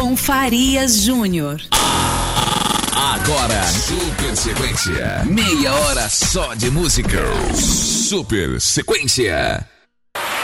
com Farias Júnior. Agora, Super Sequência. Meia hora só de música. Super Sequência.